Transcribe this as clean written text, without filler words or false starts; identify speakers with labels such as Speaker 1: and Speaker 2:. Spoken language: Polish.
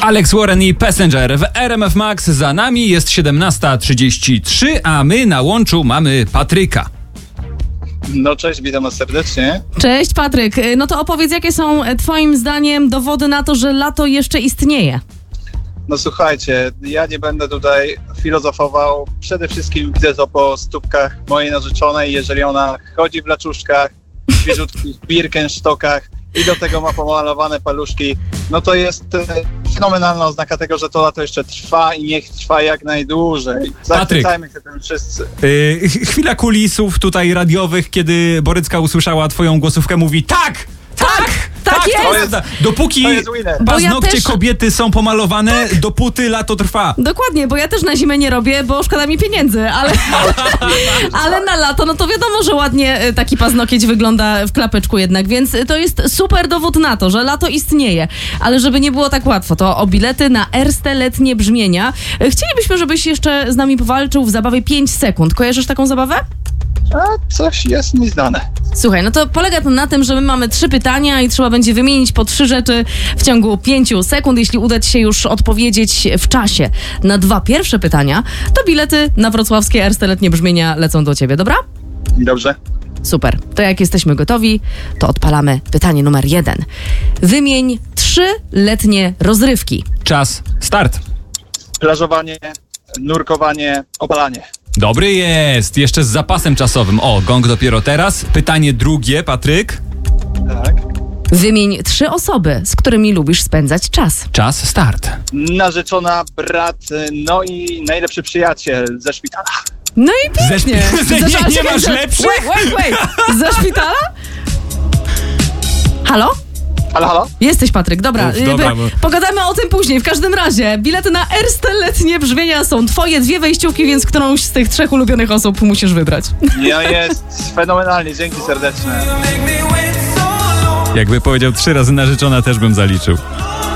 Speaker 1: Alex Warren i Passenger w RMF Max. Za nami jest 17:33, a my na łączu mamy Patryka.
Speaker 2: No cześć, witam was serdecznie.
Speaker 3: Cześć Patryk, no to opowiedz, jakie są twoim zdaniem dowody na to, że lato jeszcze istnieje?
Speaker 2: No słuchajcie, ja nie będę tutaj filozofował. Przede wszystkim widzę to po stópkach mojej narzeczonej. Jeżeli ona chodzi w laczuszkach, świeżutkich Birkenstockach i do tego ma pomalowane paluszki, no to jest fenomenalna oznaka tego, że to lato jeszcze trwa i niech trwa jak najdłużej. Zachwycajmy się tym wszyscy.
Speaker 1: Chwila kulisów tutaj radiowych, kiedy Borycka usłyszała twoją głosówkę, mówi tak jest! Dopóki paznokcie kobiety są pomalowane, dopóty lato trwa.
Speaker 3: Dokładnie, bo ja też na zimę nie robię, bo szkoda mi pieniędzy, ale na lato, no to wiadomo, że ładnie taki paznokieć wygląda w klapeczku jednak, więc to jest super dowód na to, że lato istnieje. Ale żeby nie było tak łatwo, to o bilety na Erste letnie brzmienia. Chcielibyśmy, żebyś jeszcze z nami powalczył w zabawie 5 sekund. Kojarzysz taką zabawę?
Speaker 2: A coś jest mi znane.
Speaker 3: Słuchaj, no to polega to na tym, że my mamy 3 pytania i trzeba będzie wymienić po 3 rzeczy w ciągu 5 sekund. Jeśli uda ci się już odpowiedzieć w czasie na 2 pierwsze pytania, to bilety na wrocławskie Erste letnie brzmienia lecą do ciebie, dobra?
Speaker 2: Dobrze.
Speaker 3: Super. To jak jesteśmy gotowi, to odpalamy pytanie numer 1. Wymień 3 letnie rozrywki.
Speaker 1: Czas, start.
Speaker 2: Plażowanie, nurkowanie, opalanie.
Speaker 1: Dobry jest, jeszcze z zapasem czasowym. O, gong dopiero teraz. Pytanie drugie, Patryk.
Speaker 2: Tak.
Speaker 3: Wymień 3 osoby, z którymi lubisz spędzać czas.
Speaker 1: Czas, start.
Speaker 2: Narzeczona, brat, no i najlepszy przyjaciel ze szpitala.
Speaker 3: No i pięknie.
Speaker 1: Nie masz lepszych?
Speaker 3: Wait. Ze szpitala? Halo?
Speaker 2: Halo?
Speaker 3: Jesteś, Patryk, dobra.
Speaker 1: Dobra.
Speaker 3: Pogadamy o tym później. W każdym razie, bilety na Erste letnie brzmienia są twoje, 2 wejściówki, więc którąś z tych 3 ulubionych osób musisz wybrać.
Speaker 2: No jest fenomenalnie, dzięki serdeczne.
Speaker 1: Jakby powiedział 3 razy narzeczona, też bym zaliczył.